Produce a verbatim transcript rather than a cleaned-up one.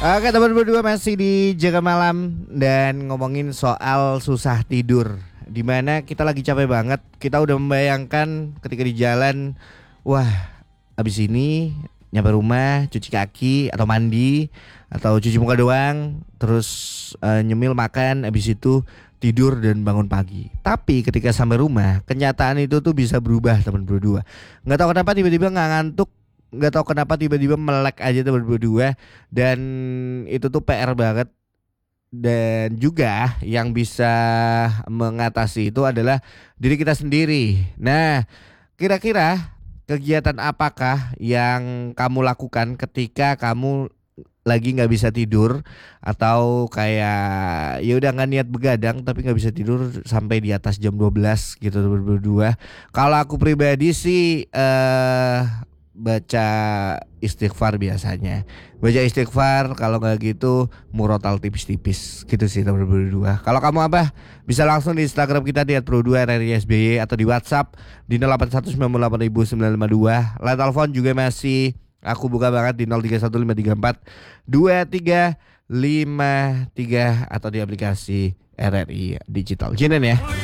Oke teman berdua masih di Jaga Malam dan ngomongin soal susah tidur. Dimana kita lagi capek banget, kita udah membayangkan ketika di jalan, wah abis ini nyampe rumah cuci kaki atau mandi atau cuci muka doang, terus eh, nyemil makan, abis itu tidur dan bangun pagi. Tapi ketika sampai rumah, kenyataan itu tuh bisa berubah teman berdua. Nggak tahu kenapa tiba-tiba nggak ngantuk, nggak tahu kenapa tiba-tiba melek aja teman berdua, dan itu tuh P R banget. Dan juga yang bisa mengatasi itu adalah diri kita sendiri. Nah, kira-kira kegiatan apakah yang kamu lakukan ketika kamu lagi nggak bisa tidur, atau kayak ya udah nggak niat begadang tapi nggak bisa tidur sampai di atas jam dua belas gitu berdua. Kalau aku pribadi sih eh baca istighfar biasanya. Baca istighfar, kalau nggak gitu murotal tipis-tipis gitu sih teman berdua. Kalau kamu apa? Bisa langsung di Instagram kita di et pro dua r r i s b y atau di WhatsApp di nol delapan satu sembilan delapan sembilan lima dua. Line telepon juga masih aku buka banget di nol tiga satu lima tiga empat dua tiga lima tiga atau di aplikasi R R I Digital. Jinen ya.